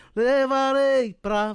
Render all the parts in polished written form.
levarei pra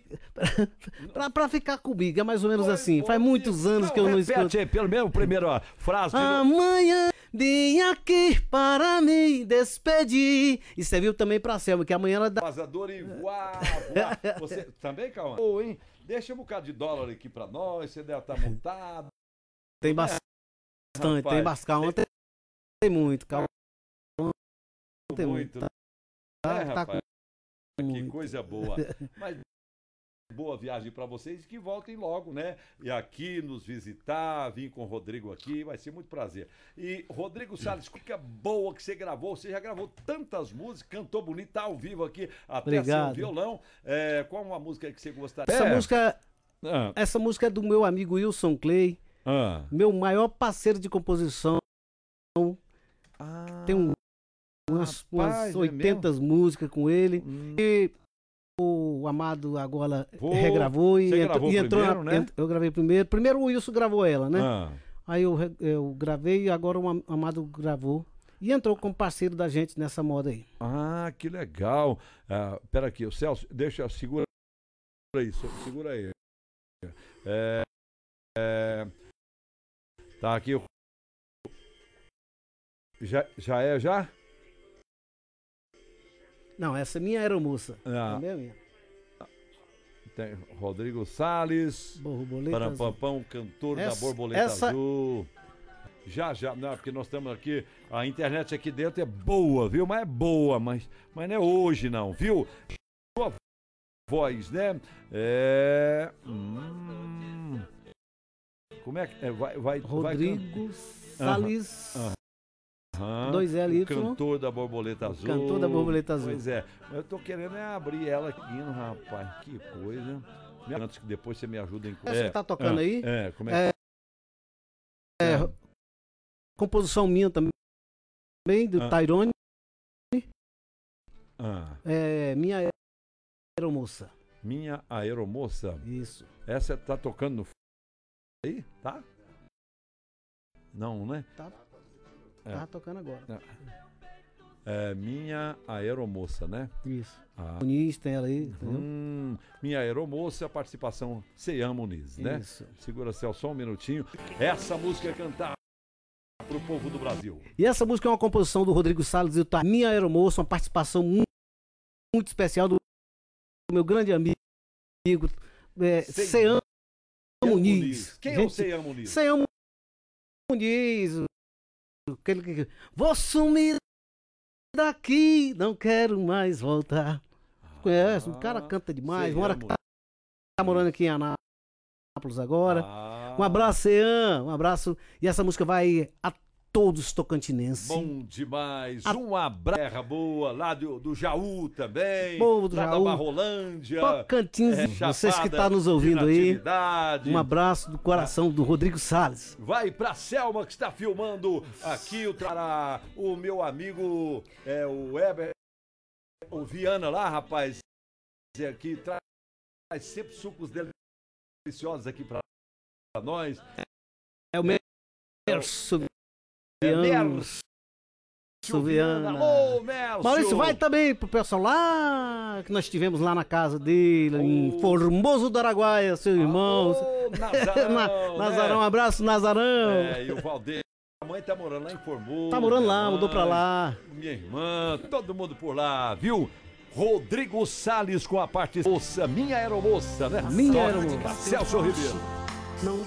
ficar comigo. É mais ou menos assim. Faz muitos anos que eu não escuto. Repete aí, pelo menos a primeira frase. Amanhã vim aqui para me despedir. E você viu também pra Selma, que amanhã ela dá. Vazador e voar. Você também, Cauã? Ô, hein? Deixa um bocado de dólar aqui pra nós, você deve estar montado. Tem bastante, tem bastante. Ontem tem muito, calma. Tem muito. Rapaz, que coisa boa. Mas boa viagem pra vocês e que voltem logo, né? E aqui nos visitar, vir com o Rodrigo aqui, vai ser muito prazer. E Rodrigo Salles, que boa que você gravou, você já gravou tantas músicas, cantou bonito, tá ao vivo aqui, até seu violão. Qual uma música que você gostaria? Essa música é do meu amigo Wilson Clay, meu maior parceiro de composição. Tem umas 80 músicas com ele. E o Amado agora regravou e entrou né? Eu gravei primeiro. Primeiro o Wilson gravou ela, né? Aí eu gravei e agora o Amado gravou. E entrou como parceiro da gente nessa moda aí. Ah, que legal. Pera aqui, o Celso, segura aí, segura aí. Tá aqui. Já? Não, essa é minha aeromoça. Minha. Tem Rodrigo Salles, Parampampão, cantor da Borboleta Azul. Já, não, porque nós estamos aqui, a internet aqui dentro é boa, viu? Mas é boa, mas não é hoje não, viu? Sua voz, né? Como é que Rodrigo Salles. 2L, cantor da Borboleta Azul. Cantor da Borboleta Azul. Pois é. Eu tô querendo abrir ela aqui, rapaz. Que coisa. Antes que depois você me ajude em... Você tá tocando aí? Como é composição minha também, do Tyrone. Minha aeromoça. Minha aeromoça? Isso. Essa tá tocando no... aí? Tá? Não, né? Tá tocando agora. Minha aeromoça, né? Isso. Muniz tem ela aí. Minha aeromoça, participação Ceiã Muniz, né? Isso. Segura, Celso, só um minutinho. Essa música é cantada pro povo do Brasil. E essa música é uma composição do Rodrigo Salles e do Minha Aeromoça, uma participação muito especial do meu grande amigo Ceiã Muniz. Quem é o Ceiã Muniz? Ceiã Muniz. Vou sumir daqui, não quero mais voltar. Conhece? O cara canta demais. Tá morando aqui em Anápolis agora. Um abraço, Ceiã. Um abraço. E essa música vai a todos os tocantinenses. Bom demais. Uma terra boa, lá do Jaú também. Povo do lá Jaú. Da Barrolândia. Tocantins, vocês que estão nos ouvindo aí. Um abraço do coração do Rodrigo Salles. Vai pra Selma que está filmando aqui o meu amigo, o Weber, o Viana lá, rapaz. Aqui traz sempre sucos deliciosos aqui pra nós. É o Merso. Viana. Alô, Mércio. Maurício, vai também pro pessoal lá que nós tivemos lá na casa dele, em Formoso do Araguaia, seu irmão. Nazarão, Nazarão, um abraço, Nazarão. E o Valdeir. A mãe tá morando lá em Formoso. Tá morando lá, mudou pra lá. Minha irmã, todo mundo por lá, viu? Rodrigo Salles com a parte moça, minha aeromoça, né? Minha aeromoça. Celso Ribeiro. Não